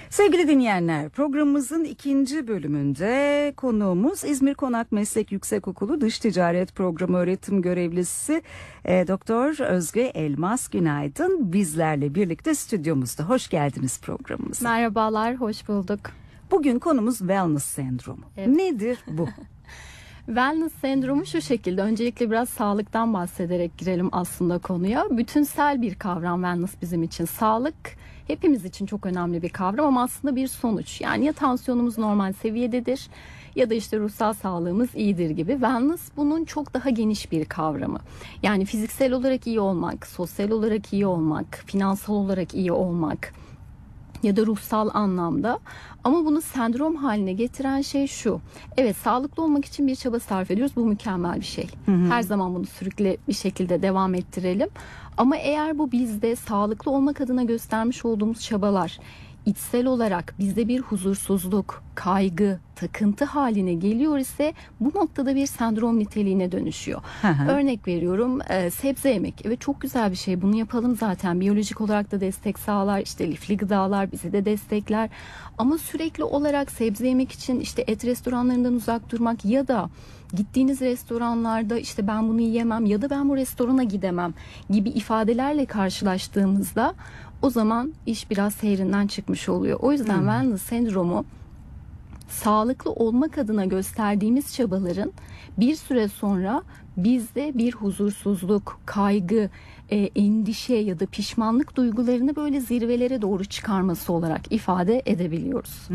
Sevgili dinleyenler, programımızın ikinci bölümünde konuğumuz İzmir Konak Meslek Yüksekokulu Dış Ticaret Programı öğretim görevlisi Doktor Özge Elmas. Günaydın, bizlerle birlikte stüdyomuzda. Hoş geldiniz programımıza. Merhabalar, hoş bulduk. Bugün konumuz wellness sendromu. Evet. Nedir bu? Wellness sendromu şu şekilde, öncelikle biraz sağlıktan bahsederek girelim aslında konuya. Bütünsel bir kavram wellness bizim için. Sağlık hepimiz için çok önemli bir kavram ama aslında bir sonuç. Yani ya tansiyonumuz normal seviyededir ya da işte ruhsal sağlığımız iyidir gibi. Wellness bunun çok daha geniş bir kavramı. Yani fiziksel olarak iyi olmak, sosyal olarak iyi olmak, finansal olarak iyi olmak ya da ruhsal anlamda. Ama bunu sendrom haline getiren şey şu. Evet, sağlıklı olmak için bir çaba sarf ediyoruz. Bu mükemmel bir şey. Her zaman bunu sürekli bir şekilde devam ettirelim. Ama eğer bu bizde sağlıklı olmak adına göstermiş olduğumuz çabalar içsel olarak bizde bir huzursuzluk, kaygı, takıntı haline geliyor ise bu noktada bir sendrom niteliğine dönüşüyor. Örnek veriyorum, sebze yemek. Evet, çok güzel bir şey. Bunu yapalım zaten. Biyolojik olarak da destek sağlar. İşte lifli gıdalar bizi de destekler. Ama sürekli olarak sebze yemek için işte et restoranlarından uzak durmak ya da gittiğiniz restoranlarda işte ben bunu yiyemem ya da ben bu restorana gidemem gibi ifadelerle karşılaştığımızda o zaman iş biraz seyrinden çıkmış oluyor. O yüzden wellness sendromu sağlıklı olmak adına gösterdiğimiz çabaların bir süre sonra bizde bir huzursuzluk, kaygı, endişe ya da pişmanlık duygularını böyle zirvelere doğru çıkarması olarak ifade edebiliyoruz.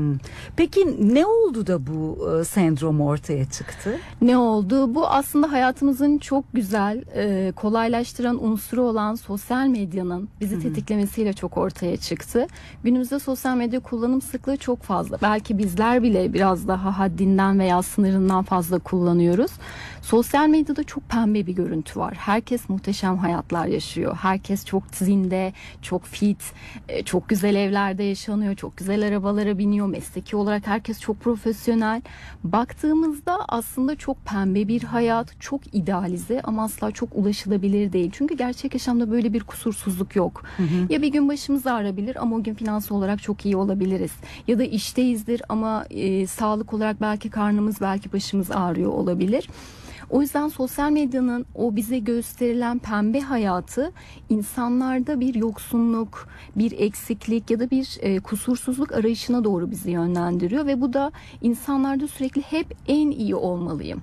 Peki ne oldu da bu sendrom ortaya çıktı? Ne oldu? Bu aslında hayatımızın çok güzel, kolaylaştıran unsuru olan sosyal medyanın bizi tetiklemesiyle çok ortaya çıktı. Günümüzde sosyal medya kullanım sıklığı çok fazla. Belki bizler bile biraz daha haddinden veya sınırından fazla kullanıyoruz. Sosyal medyada çok pembe bir görüntü var. Herkes muhteşem hayatlar yaşıyor. Herkes çok zinde, çok fit, çok güzel evlerde yaşanıyor, çok güzel arabalara biniyor. Mesleki olarak herkes çok profesyonel. Baktığımızda aslında çok pembe bir hayat, çok idealize ama asla çok ulaşılabilir değil. Çünkü gerçek yaşamda böyle bir kusursuzluk yok. Ya bir gün başımız ağrabilir ama o gün finansal olarak çok iyi olabiliriz. Ya da işteyizdir ama sağlık olarak belki karnımız, belki başımız ağrıyor olabilir. O yüzden sosyal medyanın o bize gösterilen pembe hayatı insanlarda bir yoksunluk, bir eksiklik ya da bir kusursuzluk arayışına doğru bizi yönlendiriyor ve bu da insanlarda sürekli hep en iyi olmalıyım.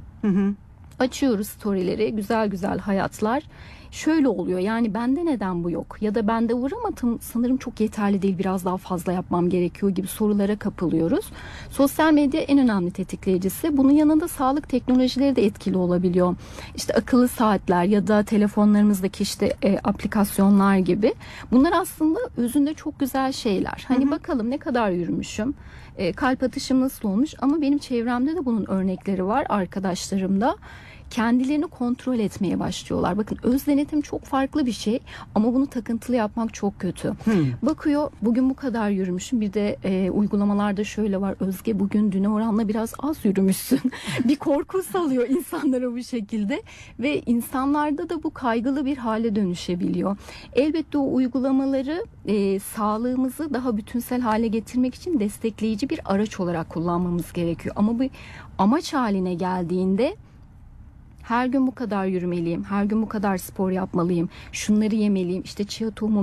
Açıyoruz storyleri, güzel güzel hayatlar. Şöyle oluyor, yani bende neden bu yok ya da bende var ama sanırım çok yeterli değil, biraz daha fazla yapmam gerekiyor gibi sorulara kapılıyoruz. Sosyal medya en önemli tetikleyicisi. Bunun yanında sağlık teknolojileri de etkili olabiliyor. İşte akıllı saatler ya da telefonlarımızdaki işte aplikasyonlar gibi. Bunlar aslında özünde çok güzel şeyler. Hani bakalım ne kadar yürümüşüm, kalp atışım nasıl olmuş, ama benim çevremde de bunun örnekleri var, arkadaşlarımda. Kendilerini kontrol etmeye başlıyorlar. Bakın, öz denetim çok farklı bir şey ama bunu takıntılı yapmak çok kötü. Bakıyor, bugün bu kadar yürümüşüm. Bir de uygulamalarda şöyle var: Özge, bugün düne oranla biraz az yürümüşsün. Bir korku salıyor insanlara bu şekilde ve insanlarda da bu kaygılı bir hale dönüşebiliyor. Elbette o uygulamaları sağlığımızı daha bütünsel hale getirmek için destekleyici bir araç olarak kullanmamız gerekiyor. Ama bu amaç haline geldiğinde her gün bu kadar yürümeliyim, her gün bu kadar spor yapmalıyım, şunları yemeliyim, işte chia tohumu